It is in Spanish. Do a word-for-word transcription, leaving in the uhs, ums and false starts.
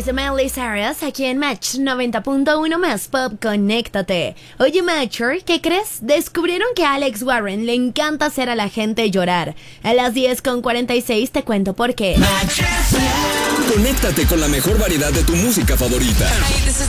es Miley Cyrus aquí en Match noventa punto uno más Pop, conéctate. Oye, Matcher, ¿qué crees? Descubrieron que a Alex Warren le encanta hacer a la gente llorar. A las diez con cuarenta y seis te cuento por qué. Conéctate con la mejor variedad de tu música favorita. Hey, this is